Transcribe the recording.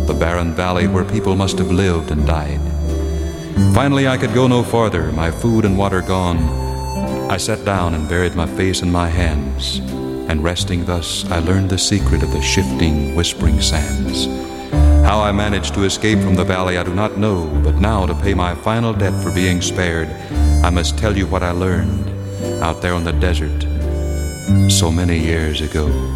the barren valley where people must have lived and died. Finally, I could go no farther, my food and water gone. I sat down and buried my face in my hands, and resting thus, I learned the secret of the shifting, whispering sands. How I managed to escape from the valley I do not know, but now to pay my final debt for being spared, I must tell you what I learned out there on the desert so many years ago.